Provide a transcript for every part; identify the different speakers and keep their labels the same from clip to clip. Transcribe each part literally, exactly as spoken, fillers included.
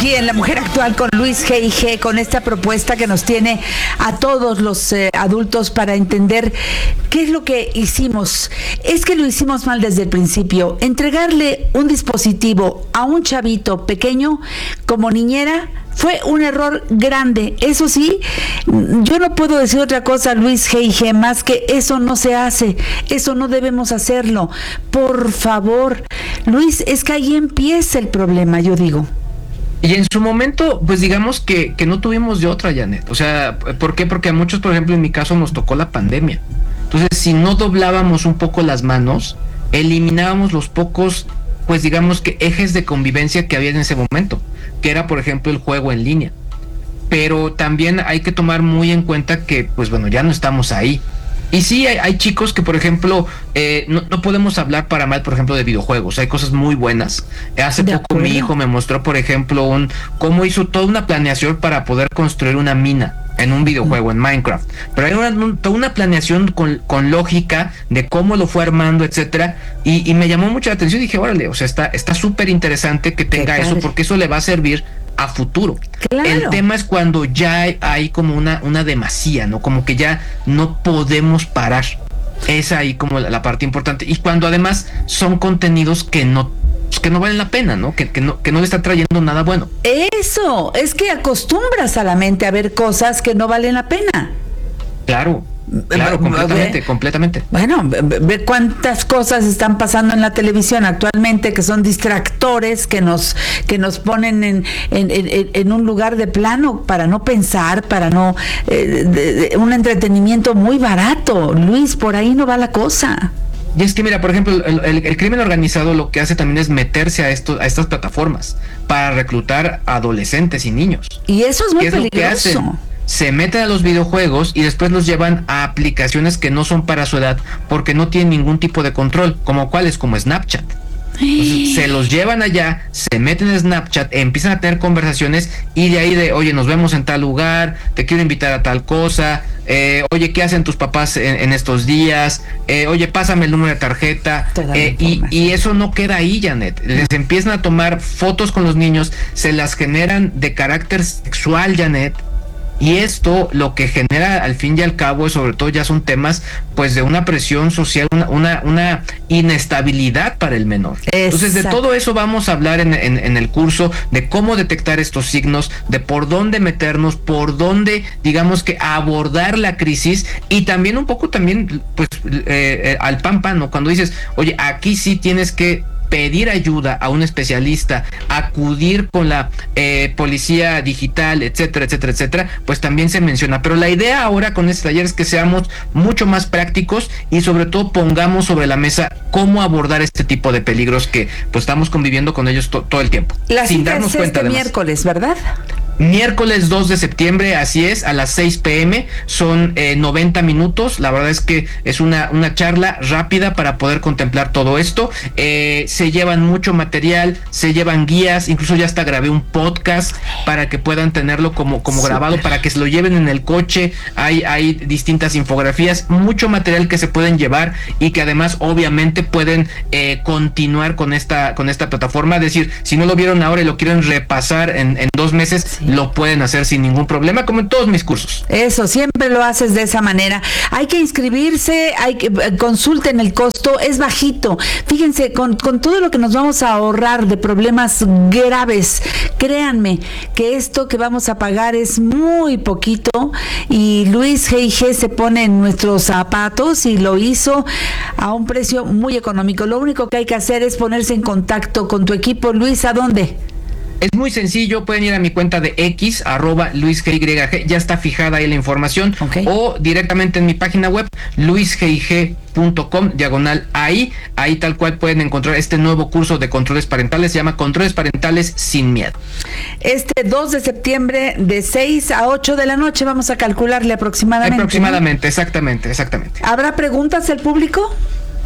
Speaker 1: Aquí en La Mujer Actual con Luis G I G, con esta propuesta que nos tiene a todos los eh, adultos para entender qué es lo que hicimos. Es que lo hicimos mal desde el principio. Entregarle un dispositivo a un chavito pequeño como niñera fue un error grande. Eso sí, yo no puedo decir otra cosa, Luis G I G, más que eso no se hace, eso no debemos hacerlo. Por favor, Luis, es que ahí empieza el problema, yo digo.
Speaker 2: Y en su momento, pues digamos que, que no tuvimos de otra, Janet. O sea, ¿por qué? Porque a muchos, por ejemplo, en mi caso nos tocó la pandemia. Entonces, si no doblábamos un poco las manos, eliminábamos los pocos, pues digamos que ejes de convivencia que había en ese momento, que era, por ejemplo, el juego en línea. Pero también hay que tomar muy en cuenta que, pues bueno, ya no estamos ahí. Y sí, hay, hay chicos que, por ejemplo, eh, no, no podemos hablar para mal, por ejemplo, de videojuegos. Hay cosas muy buenas. Hace
Speaker 1: De
Speaker 2: poco
Speaker 1: acuerdo.
Speaker 2: mi hijo me mostró, por ejemplo, un cómo hizo toda una planeación para poder construir una mina en un videojuego, en Minecraft. Pero hay una, un, toda una planeación con, con lógica de cómo lo fue armando, etcétera. Y, y me llamó mucho la atención y dije, órale, o sea, está está súper interesante que tenga
Speaker 1: Qué
Speaker 2: eso,
Speaker 1: padre.
Speaker 2: porque eso le va a servir a futuro.
Speaker 1: Claro.
Speaker 2: El tema es cuando ya hay, hay como una, una demasía, ¿no? Como que ya no podemos parar. Es ahí como la, la parte importante. Y cuando además son contenidos que no, que no valen la pena, ¿no? Que, que no, que no le está trayendo nada bueno.
Speaker 1: Eso, es que acostumbras a la mente a ver cosas que no valen la pena.
Speaker 2: Claro, claro,
Speaker 1: Ve-
Speaker 2: completamente,
Speaker 1: ve-
Speaker 2: completamente.
Speaker 1: Bueno, ve, ve cuántas cosas están pasando en la televisión actualmente que son distractores que nos que nos ponen en, en, en, en un lugar de plano para no pensar, para no eh, de, de, un entretenimiento muy barato. Luis, por ahí no va la cosa.
Speaker 2: Y es que mira, por ejemplo, el, el, el crimen organizado lo que hace también es meterse a esto, a estas plataformas para reclutar adolescentes y niños.
Speaker 1: Y eso es muy
Speaker 2: ¿Qué es lo que
Speaker 1: peligroso.
Speaker 2: hacen? Se meten a los videojuegos y después los llevan a aplicaciones que no son para su edad porque no tienen ningún tipo de control, como cuáles, como Snapchat. Entonces, se los llevan allá, se meten en Snapchat, empiezan a tener conversaciones y de ahí de, oye, nos vemos en tal lugar, te quiero invitar a tal cosa, eh, oye, ¿qué hacen tus papás en, en estos días? Eh, oye, pásame el número de tarjeta.
Speaker 1: Toda la
Speaker 2: Eh, y,
Speaker 1: información.
Speaker 2: y eso no queda ahí, Janet. Les empiezan a tomar fotos con los niños, se las generan de carácter sexual, Janet. Y esto lo que genera al fin y al cabo, sobre todo ya son temas pues de una presión social, una, una, una inestabilidad para el menor. Entonces de
Speaker 1: Exacto.
Speaker 2: todo eso vamos a hablar en, en, en el curso, de cómo detectar estos signos, de por dónde meternos, por dónde digamos que abordar la crisis y también un poco también pues eh, eh, al pan pan, ¿no? Cuando dices, oye, aquí sí tienes que pedir ayuda a un especialista, acudir con la eh, policía digital, etcétera, etcétera, etcétera, pues también se menciona. Pero la idea ahora con este taller es que seamos mucho más prácticos y sobre todo pongamos sobre la mesa cómo abordar este tipo de peligros que pues estamos conviviendo con ellos to- todo el tiempo.
Speaker 1: La
Speaker 2: sin
Speaker 1: cita
Speaker 2: darnos
Speaker 1: es
Speaker 2: cuenta
Speaker 1: este
Speaker 2: además.
Speaker 1: miércoles, ¿verdad?
Speaker 2: Miércoles dos de septiembre, así es, a las seis pm, son eh, noventa minutos. La verdad es que es una, una charla rápida para poder contemplar todo esto. Eh, se llevan mucho material, se llevan guías, incluso ya hasta grabé un podcast para que puedan tenerlo como, como grabado, para que se lo lleven en el coche. Hay, hay distintas infografías, mucho material que se pueden llevar y que además obviamente pueden eh, continuar con esta, con esta plataforma. Es decir, si no lo vieron ahora y lo quieren repasar en, en dos meses,
Speaker 1: Sí.
Speaker 2: lo pueden hacer sin ningún problema, como en todos mis cursos.
Speaker 1: Eso, siempre lo haces de esa manera. Hay que inscribirse, hay que eh, consulten el costo, es bajito. Fíjense, con, con todo lo que nos vamos a ahorrar de problemas graves, créanme que esto que vamos a pagar es muy poquito y Luis G I G se pone en nuestros zapatos y lo hizo a un precio muy económico. Lo único que hay que hacer es ponerse en contacto con tu equipo. Luis, ¿a dónde?
Speaker 2: Es muy sencillo, pueden ir a mi cuenta de X, arroba Luis G Y G, ya está fijada ahí la información,
Speaker 1: Ok.
Speaker 2: o directamente en mi página web, luis g i g punto com, diagonal ahí, ahí tal cual pueden encontrar este nuevo curso de controles parentales, se llama Controles Parentales Sin Miedo.
Speaker 1: Este dos de septiembre de seis a ocho de la noche, vamos a calcularle aproximadamente.
Speaker 2: Aproximadamente, exactamente, exactamente.
Speaker 1: ¿Habrá preguntas del público?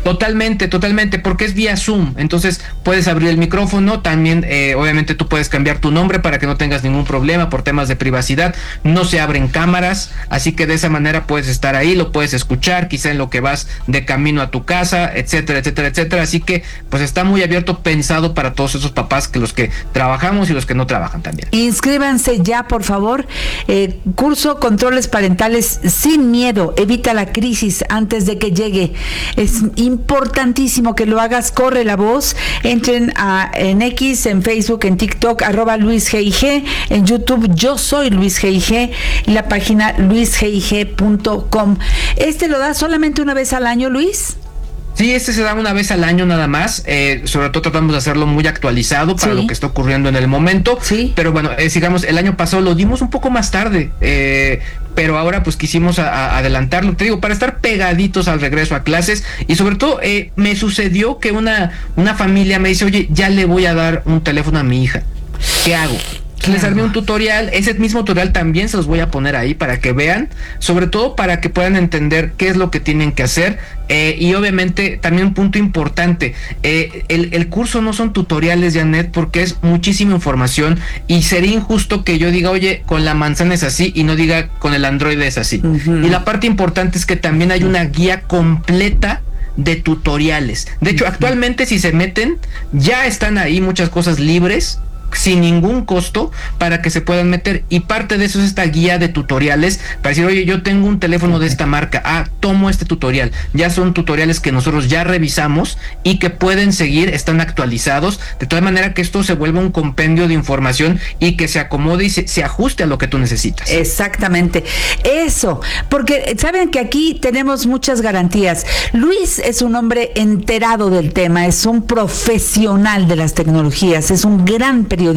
Speaker 2: Totalmente, totalmente, porque es vía Zoom, entonces puedes abrir el micrófono, también eh, obviamente tú puedes cambiar tu nombre para que no tengas ningún problema por temas de privacidad, no se abren cámaras, así que de esa manera puedes estar ahí, lo puedes escuchar, quizá en lo que vas de camino a tu casa, etcétera, etcétera, etcétera, así que pues está muy abierto, pensado para todos esos papás, que los que trabajamos y los que no trabajan también.
Speaker 1: Inscríbanse ya, por favor, eh, curso Controles Parentales sin miedo, evita la crisis antes de que llegue, es importantísimo que lo hagas, corre la voz, entren a, en X, en Facebook, en TikTok, arroba Luis G I G, en YouTube yo soy Luis G I G, y la página luis g i g punto com. ¿Este lo das solamente una vez al año, Luis?
Speaker 2: Sí, este se da una vez al año nada más, eh, sobre todo tratamos de hacerlo muy actualizado para sí. lo que está ocurriendo en el momento, sí. pero bueno, eh, digamos, el año pasado lo dimos un poco más tarde, eh, pero ahora pues quisimos a, a adelantarlo, te digo, para estar pegaditos al regreso a clases, y sobre todo eh, me sucedió que una, una familia me dice, oye, ya le voy a dar un teléfono a mi hija, ¿qué hago? Les armé un tutorial, ese mismo tutorial también se los voy a poner ahí para que vean, sobre todo para que puedan entender qué es lo que tienen que hacer, eh, y obviamente también un punto importante, eh, el, el curso no son tutoriales, Janet, porque es muchísima información y sería injusto que yo diga, oye, con la manzana es así, y no diga con el Android es así. Uh-huh. Y la parte importante es que también hay una guía completa de tutoriales. De hecho, uh-huh. actualmente si se meten, ya están ahí muchas cosas libres, sin ningún costo, para que se puedan meter, y parte de eso es esta guía de tutoriales para decir, oye, yo tengo un teléfono de esta marca, ah, tomo este tutorial, ya son tutoriales que nosotros ya revisamos y que pueden seguir, están actualizados, de tal manera que esto se vuelva un compendio de información y que se acomode y se, se ajuste a lo que tú necesitas.
Speaker 1: Exactamente, eso, porque saben que aquí tenemos muchas garantías. Luis es un hombre enterado del tema, es un profesional de las tecnologías, es un gran periodista,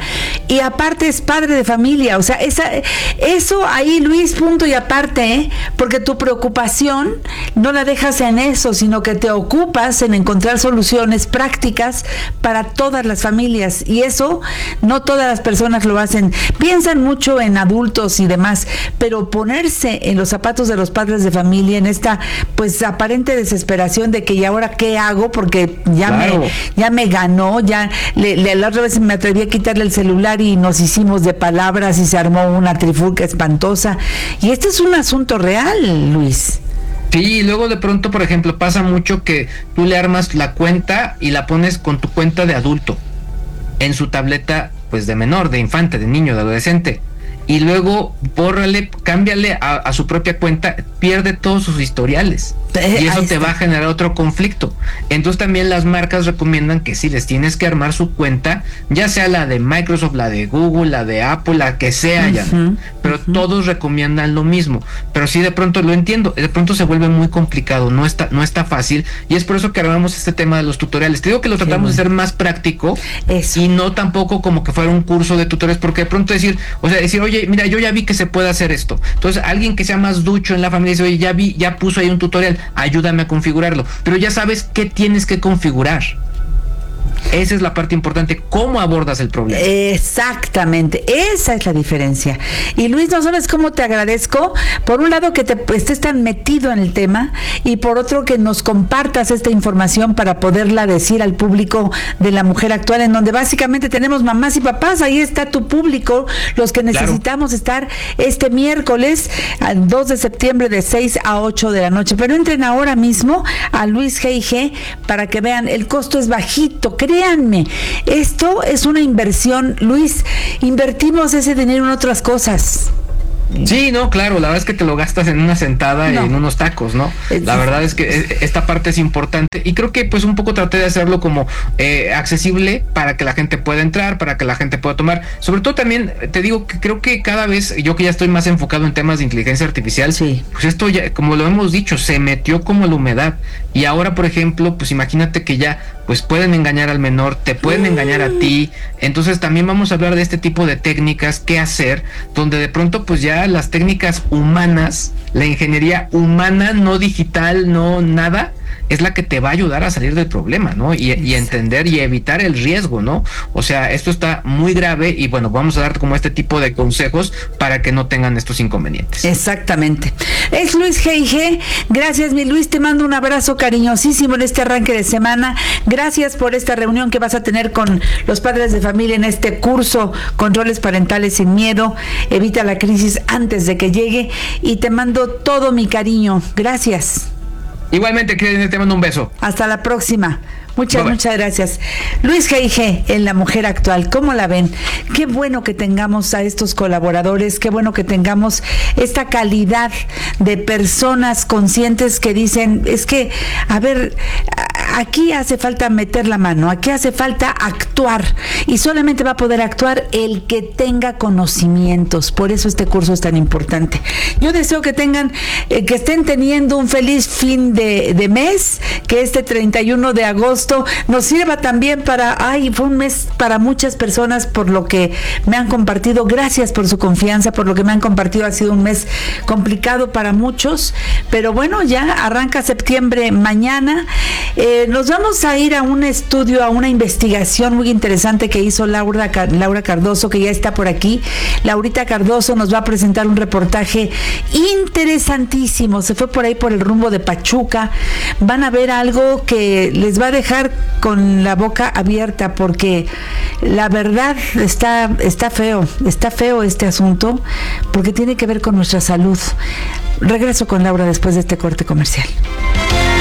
Speaker 1: y aparte es padre de familia, o sea, esa, eso ahí, Luis, punto y aparte, ¿eh? Porque tu preocupación no la dejas en eso, sino que te ocupas en encontrar soluciones prácticas para todas las familias, y eso no todas las personas lo hacen. Piensan mucho en adultos y demás, pero ponerse en los zapatos de los padres de familia, en esta pues aparente desesperación de que ¿y ahora qué hago? Porque ya claro. me ya me ganó, ya le, le, la otra vez me atreví a quitarle el celular y nos hicimos de palabras y se armó una trifulca espantosa, y este es un asunto real, Luis.
Speaker 2: Sí, y luego de pronto, por ejemplo, pasa mucho que tú le armas la cuenta y la pones con tu cuenta de adulto en su tableta, pues de menor, de infante, de niño, de adolescente, y luego bórrale, cámbiale a, a su propia cuenta, pierde todos sus historiales, eh, y eso te va a generar otro conflicto. Entonces también las marcas recomiendan que si les tienes que armar su cuenta, ya sea la de Microsoft, la de Google, la de Apple, la que sea, uh-huh, ya, pero uh-huh. todos recomiendan lo mismo. Pero sí, de pronto lo entiendo, de pronto se vuelve muy complicado, no está, no está fácil, y es por eso que armamos este tema de los tutoriales. Te digo que lo tratamos sí, bueno. de hacer más práctico, eso. Y no tampoco como que fuera un curso de tutoriales, porque de pronto decir, o sea, decir, oye, mira, yo ya vi que se puede hacer esto. Entonces, alguien que sea más ducho en la familia dice, oye, ya vi, ya puso ahí un tutorial, ayúdame a configurarlo. Pero ya sabes qué tienes que configurar. Esa es la parte importante, cómo abordas el problema.
Speaker 1: Exactamente, esa es la diferencia. Y Luis, no sabes cómo te agradezco, por un lado que te estés tan metido en el tema, y por otro que nos compartas esta información para poderla decir al público de la mujer actual, en donde básicamente tenemos mamás y papás. Ahí está tu público, los que necesitamos claro. estar este miércoles dos de septiembre de seis a ocho de la noche. Pero entren ahora mismo a Luis G I G para que vean, el costo es bajito. Créanme, esto es una inversión, Luis, invertimos ese dinero en otras cosas.
Speaker 2: Sí, no, claro, la verdad es que te lo gastas en una sentada no. y en unos tacos, ¿no? La verdad es que esta parte es importante, y creo que pues un poco traté de hacerlo como eh, accesible para que la gente pueda entrar, para que la gente pueda tomar. Sobre todo también te digo que creo que cada vez, yo que ya estoy más enfocado en temas de inteligencia artificial, sí. pues esto ya, como lo hemos dicho, se metió como la humedad, y ahora, por ejemplo, pues imagínate que ya pues pueden engañar al menor, te pueden mm. engañar a ti. Entonces también vamos a hablar de este tipo de técnicas, qué hacer, donde de pronto pues ya las técnicas humanas, la ingeniería humana, no digital, no nada, es la que te va a ayudar a salir del problema, ¿no? Y, y entender y evitar el riesgo, ¿no? O sea, esto está muy grave y bueno, vamos a dar como este tipo de consejos para que no tengan estos inconvenientes.
Speaker 1: Exactamente. Es Luis G I G. Gracias, mi Luis, te mando un abrazo cariñosísimo en este arranque de semana. Gracias por esta reunión que vas a tener con los padres de familia en este curso Controles Parentales sin Miedo. Evita la crisis antes de que llegue y te mando todo mi cariño. Gracias.
Speaker 2: Igualmente, Claudia, te mando un beso.
Speaker 1: Hasta la próxima. Muchas,
Speaker 2: Bye-bye.
Speaker 1: muchas gracias. Luis G I G en La Mujer Actual. ¿Cómo la ven? Qué bueno que tengamos a estos colaboradores, qué bueno que tengamos esta calidad de personas conscientes que dicen, es que, a ver, aquí hace falta meter la mano, aquí hace falta actuar, y solamente va a poder actuar el que tenga conocimientos. Por eso este curso es tan importante. Yo deseo que tengan, eh, que estén teniendo un feliz fin de, de mes, que este treinta y uno de agosto nos sirva también para, ay, fue un mes para muchas personas por lo que me han compartido. Gracias por su confianza, por lo que me han compartido. Ha sido un mes complicado para muchos, pero bueno, ya arranca septiembre mañana. Eh, nos vamos a ir a un estudio, a una investigación muy interesante que hizo Laura, Laura Cardoso, que ya está por aquí. Laurita Cardoso nos va a presentar un reportaje interesantísimo. Se fue por ahí por el rumbo de Pachuca. Van a ver algo que les va a dejar con la boca abierta, porque la verdad está, está feo, está feo este asunto, porque tiene que ver con nuestra salud. Regreso con Laura después de este corte comercial.